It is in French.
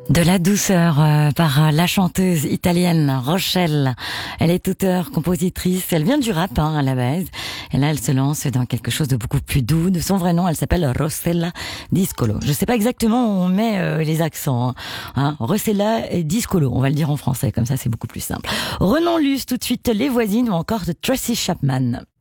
De la douceur par la chanteuse italienne Rochelle. Elle est auteure, compositrice, elle vient du rap à la base. Et là, elle se lance dans quelque chose de beaucoup plus doux. De son vrai nom, elle s'appelle Rossella Discolo. Je sais pas exactement où on met les accents. Rossella et Discolo, on va le dire en français, comme ça c'est beaucoup plus simple. Renan Luce, tout de suite Les Voisines ou encore de Tracy Chapman.